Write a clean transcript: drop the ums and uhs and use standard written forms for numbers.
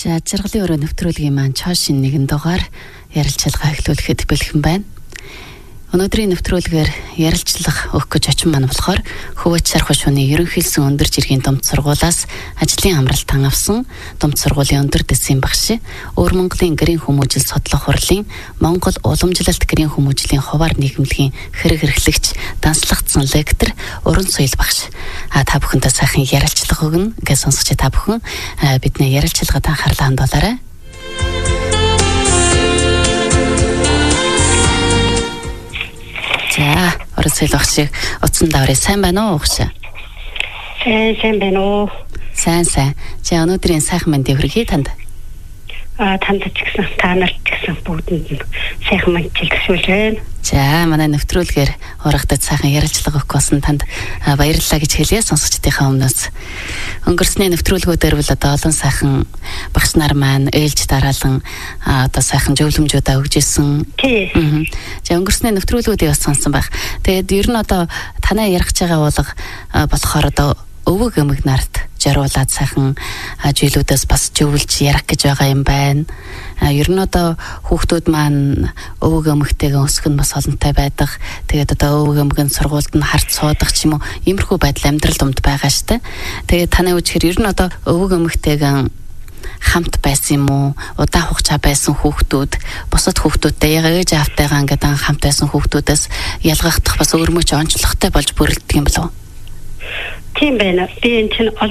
За жаргалын өрөө нэвтрүүлгийн маань чоошин нэгэн дугаар ярилцлага эхлүүлэхэд бэлхэн байна. Өнөөдрийн нэвтрүүлгээр ярилцлага өгөх гэж очин маань болохоор Хөвөөч Сарх шууны ерөнхийлсөн өндөр жиргийн думд сургуулиас ажлын амралтан авсан думд сургуулийн өндөр дэсийн багш, Өвөр Монголын гэрийн хүмүүжил судлах хурлын Монгол уламжлалт гэрийн хүмүүжлийн хуваар нийгэмлэгийн хэрэг хэрэглэгч данслагдсан лектор Уран Соёл багш. Та бүхэндээ сайхан ярилцлага өгнө гэж сонсогч та бүхэн бидний ярилцлагад анхаарлаа хандуулаарай. За, Уран Соёл багш утсан даврыг сайн байна уу багш? Сайн байна уу? Сайн. За өнөөдрийн сайхан мэндийг хүргэе танд. Танд ч гэсэн та нарт ч гэсэн бүгдэнд сайхан мэнд чилгэшүүлж байна. За манай нэвтрүүлгээр урагтад сайхан ярилцлага өгөх болсон танд баярлалаа гэж хэлье сонсогчдийнхаа өмнөөс. Өнгөрсний нэвтрүүлгүүдээр бол одоо олон сайхан багш нар маань ээлж дараалан одоо сайхан зөвлөмжүүдээ өгж ирсэн. Тий. За өнгөрсний нэвтрүүлгүүдийг бас сонсон байх. Тэгээд ер нь одоо танаа ярих байгаа болохоор одоо өвөг эмэг нарт жаруулаад сайхан жилүүдээс бас зөвлөж ярих гэж байгаа юм байна. Ер нь одоо хүүхдүүд маань өвөг эмэгтэйгээ өсгөх нь бас олонтой байдаг. Тэгээд одоо өвөг эмэг нь сургуульд нь харц суудах ч юм уу иймэрхүү байдал амьдрал донд байгаа штэ. Тэгээд таны үгээр ер нь одоо өвөг эмэгтэйгээ хамт байсан юм уу? Удаан хугацаа байсан хүүхдүүд, бусад хүүхдүүдтэй ээж аавтайгаа ингээд хамт байсан хүүхдүүдээс ялгахдах бас өөрмөч онцлогтой болж бүрэлдэх юм болов уу? Тийм байна. Би энэ чинь